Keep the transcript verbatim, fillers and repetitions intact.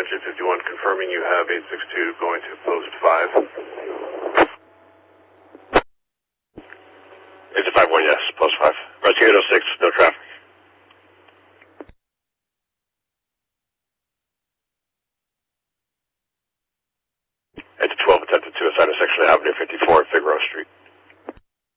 J fifty-one, confirming you have eight six two going to post five. eight two five one, yes, post five. Rescue eight oh six, no traffic. eight to twelve, attempted suicide at Section Avenue fifty-four, Figueroa Street.